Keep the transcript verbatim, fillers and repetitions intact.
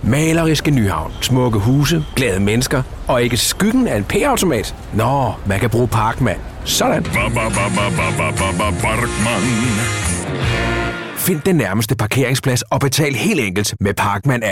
Maleriske Nyhavn. Smukke huse, glade mennesker og ikke skyggen af en P-automat. Nå, man kan bruge Parkman. Sådan. Find den nærmeste parkeringsplads og betal helt enkelt med Parkman.